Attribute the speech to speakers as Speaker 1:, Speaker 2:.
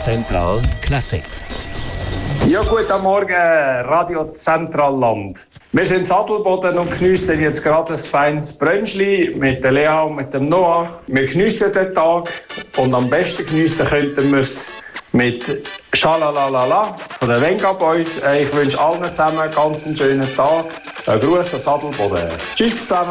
Speaker 1: Zentral Classics.
Speaker 2: Ja, guten Morgen, Radio Zentralland. Wir sind in Adelboden und geniessen jetzt gerade ein feines Brönnchli mit der Lea und mit dem Noah. Wir geniessen den Tag und am besten geniessen könnten wir es mit Schalalalala von den Venga Boys. Ich wünsche allen zusammen einen ganz schönen Tag. Ein Gruß aus Adelboden. Tschüss zusammen.